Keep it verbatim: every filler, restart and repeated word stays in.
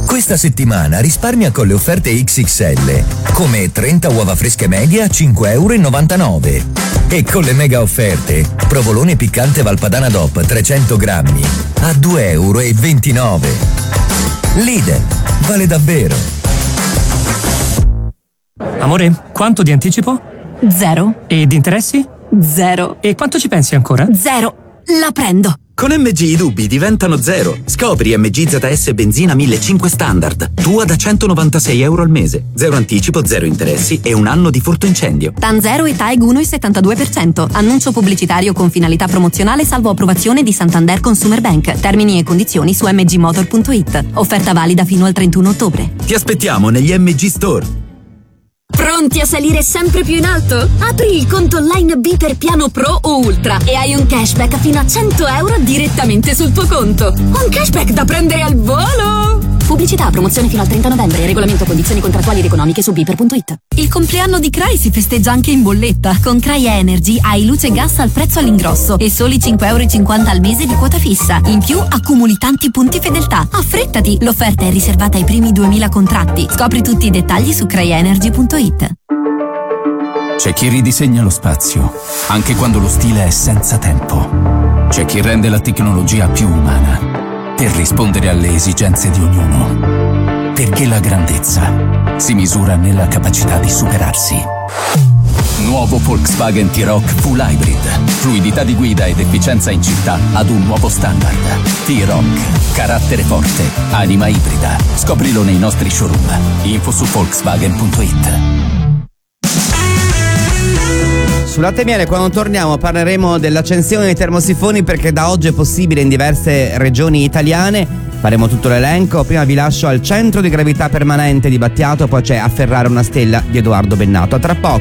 Questa settimana risparmia con le offerte X X L, come trenta uova fresche medie a cinque e novantanove euro. E con le mega offerte, provolone piccante Valpadana D O P trecento grammi a due e ventinove euro. Lidl, vale davvero. Amore, quanto di anticipo? Zero. E di interessi? Zero. E quanto ci pensi ancora? Zero. La prendo. Con M G i dubbi diventano zero. Scopri M G Z S benzina millecinquecento standard. Tua da centonovantasei euro al mese. Zero anticipo, zero interessi e un anno di furto incendio. TAN zero e TAEG uno virgola settantadue per cento. Annuncio pubblicitario con finalità promozionale salvo approvazione di Santander Consumer Bank. Termini e condizioni su m g motor punto i t. Offerta valida fino al trentuno ottobre. Ti aspettiamo negli M G Store. Pronti a salire sempre più in alto? Apri il conto online B per piano Pro o Ultra e hai un cashback fino a cento euro direttamente sul tuo conto. Un cashback da prendere al volo! Pubblicità, promozione fino al trenta novembre. Regolamento, condizioni contrattuali ed economiche su biper punto i t. Il compleanno di Crai si festeggia anche in bolletta. Con Crai Energy hai luce e gas al prezzo all'ingrosso e soli cinque e cinquanta euro al mese di quota fissa. In più accumuli tanti punti fedeltà. Affrettati, l'offerta è riservata ai primi duemila contratti. Scopri tutti i dettagli su crai energy punto i t. C'è chi ridisegna lo spazio, anche quando lo stile è senza tempo. C'è chi rende la tecnologia più umana, per rispondere alle esigenze di ognuno. Perché la grandezza si misura nella capacità di superarsi. Nuovo Volkswagen T-Roc Full Hybrid. Fluidità di guida ed efficienza in città ad un nuovo standard. T-Roc. Carattere forte. Anima ibrida. Scoprilo nei nostri showroom. Info su volkswagen punto i t. Su Latte e Miele, quando torniamo, parleremo dell'accensione dei termosifoni, perché da oggi è possibile in diverse regioni italiane. Faremo tutto l'elenco. Prima vi lascio al Centro di Gravità Permanente di Battiato, poi c'è Afferrare una stella di Edoardo Bennato. A tra poco.